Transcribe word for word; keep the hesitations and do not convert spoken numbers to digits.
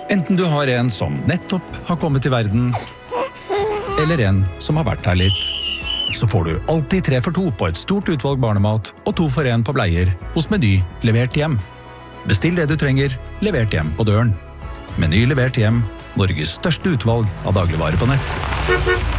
Enten du har en som nettopp har kommet til verden, eller en som har vært her litt, så får du alltid tre for to på et stort utvalg barnemat og to for en på bleier hos Meny levert hjem. Bestill det du trenger, levert hjem på døren. Meny levert hjem, Norges største utvalg av dagligvarer på nett.